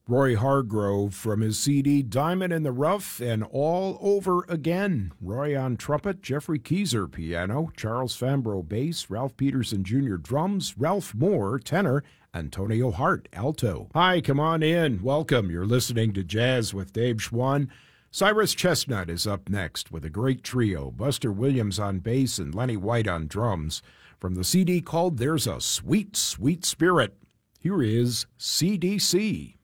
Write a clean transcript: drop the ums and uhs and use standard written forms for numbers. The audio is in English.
Roy Hargrove from his CD Diamond in the Rough and All Over Again. Roy on trumpet, Jeffrey Keyser piano, Charles Fambro bass, Ralph Peterson Jr. drums, Ralph Moore tenor, Antonio Hart alto. Hi, come on in. Welcome. You're listening to Jazz with Dave Schwann. Cyrus Chestnut is up next with a great trio, Buster Williams on bass and Lenny White on drums, from the CD called There's a Sweet, Sweet Spirit. Here is CDC.